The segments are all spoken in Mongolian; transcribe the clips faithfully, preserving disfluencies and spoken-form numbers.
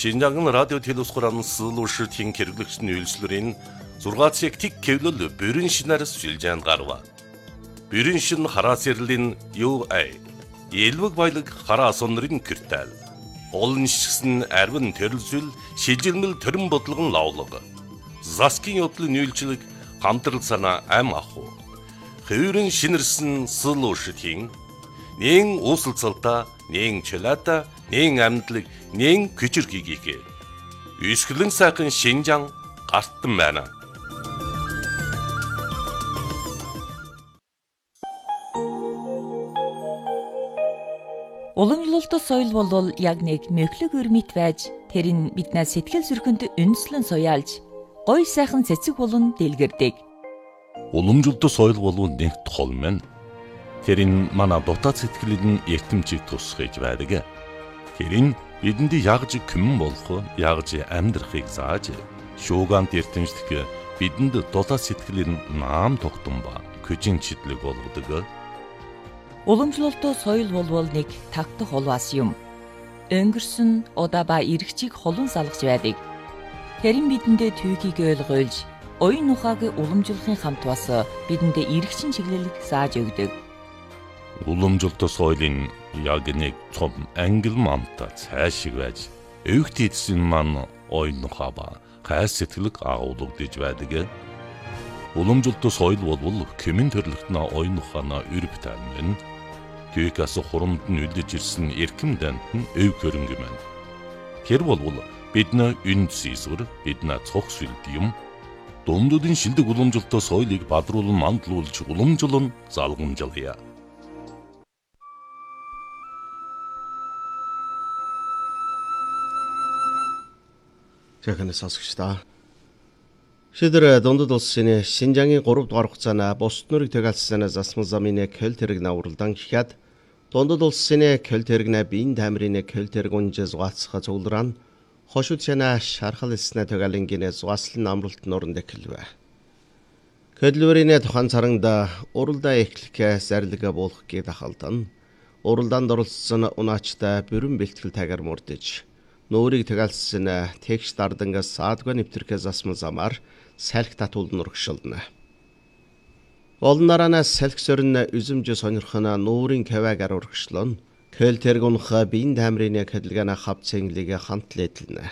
Шинжаан радио телевизхоран сылуушртын хэрэглэгчдийн үйлчлэрийн зургаан цаг тэг кевлэл бүрэн шинээр сүлжээнд гарва. Бүрэн шин хараас ярлийн ю ай элвэг баялаг хараа сонрын киртэл. Олон шигсэн арвин төрөлсөл шилжилмэл төрөн бодлогон лавлага. Заскин явдлын үйлчлэг хамтрал санаа ам аху. Хөвөрөн шинэрсэн сылуушртын нэн уусалцалта, нэн чөлөөта, нэн амьдлаг, нэн күчирхийгээ. Үсгэлэн сайхан Шинжаан гартан байна. Уламжлалт соёл бол яг нэг мөхлөг өрмит байж, тэр нь биднээ сэтгэл зүрхэнд үнслэн суяалж, гоё сайхан цэцэг болон дэлгэрдэг. Уламжлалт соёл бол нэг тол мэн. Тэр нь манай дотоод сэтгэлийн эртэмжийг тусгаж байдаг. Тэр нь бидэнд ягж күмэн болох, ягж амьдрахыг зааж, шуугант эртэмжлэх бидэнд дотоод сэтгэлийн наам тогтсон ба көжин чидлэг болгодог. Уламжлалт соёл бол нэг тагтах улваас юм. Өнгөрсөн удаа ба эргчийг холон салгаж байдаг. Тэр нь бидэнд түүхийг ойлгуулж, оюун ухааг уламжлахын хамт бас бидэнд эргчин чиглэлийг зааж өгдөг. Уламжлалт соёлын яг нэг том англ мамта цаашиг байж, өвгт эдсэн маань оюун ухаа ба хайр сэтгэлэг агуулгадж байдаг. Уламжлалт соёл бол кемэн төрлөختнө оюун ухаанаа өрөвтөн мэн. Түүхээс хурамд нь үлдэж ирсэн эрхэм дант нь өв хөрөнгө мэн. Тэр бол бидний үнд зэсвэр, бидний цог сүлд юм. Дундуудын шилдэг уламжлалт соёлыг бадруулан мандлуулж уламжлан залгамжлая. Жаханы сонсогчдаа. Шидэр дундад улсын Шинжаангийн гурав дугаар хугацаана бусд нүрийг тэгэлсэн засмал замын көл тэрэг науралдан гэхэд дундад улсын көл тэрэгнэ биеийн тамирын көл тэрэг унжээс зугаацха цугларан хошууд шана шархал эснэ тэгэлэнгинэ зугааслын амралт нуранд эхэлвэ. Көлвэрийн тухайн царангда уралдаа эхлэх зарлига буулгах гээд ахалдан уралдаанд оролцсон унаачтай бүрэн бэлтгэл тагаар мурдэж нөөрийг тэгэлсэн тэгш дардангаас саадгүй нэвтэрхээ засмал замаар салхи татуулн урагшилна. Олнаранаас салхи сөрн үзэмж сонирхна нөөрийн кавагаар урагшлон көл тэрэг унха биеийн тамирын кэлгана хав цэнглигэ хамтлээдэлнэ.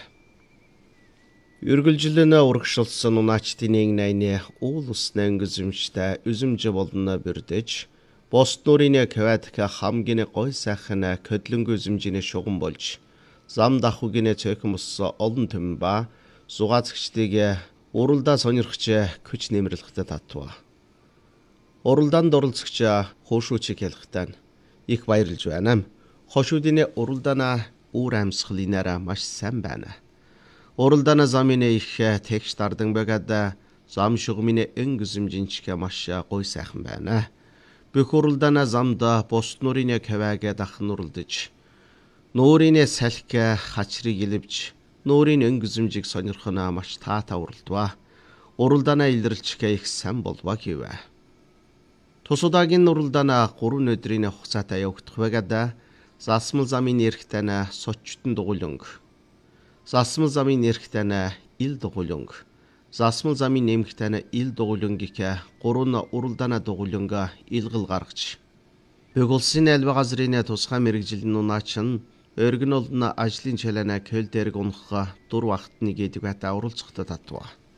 Үргэлжлэн урагшилсан унаачтын найны уул усны өнгөзөмжтэй үзэмж болно бүрдэж бос нөөрийн кавадка хамгийн гой сайхан көдлөнгө үзэмжийн шугам болж зам дахугийн цөөхөн ус олон төм ба зугаацгчдыг уралдаа сонирхч күч нэмэрлэхтэй татва. Уралдаанд оролцогч хуушуучиг ялхтан их баярлж байна. Хошуудын уралдаана үр амьсгалынараа маш сайн байна. Уралдаана замын их тэгш дардан байгаад зам шугамын өнгөзөмжинчгэ маш гой сайхан байна. Бүх уралдаана замда бос нуурын каваага дахн уралдаж нөөрийн салхи хачрыг илвж нөөрийн өнгөзөмжийг сонирхно маш таата уралдва. Уралдаана илэрлчгээ их сайн болва гэвэ. Тусуудагийн уралдаана гурван өдрийн хугацаатай явагдах байгаад засмал замын эрхтэн сочтон дугуулөнг. Засмал замын эрхтэн ил дугуулөнг. Засмал замын нэмэгтэн ил дугуулөнгийг гурван уралдаана дугуулөнг илгэл гаргаж. Бүх улсын альва газрын тусгай мэрэгжилэн унаачин өргөн олно ажлын чалана көл дэрэг унхга дур вахтны гэдэг бата оролцохтой татва.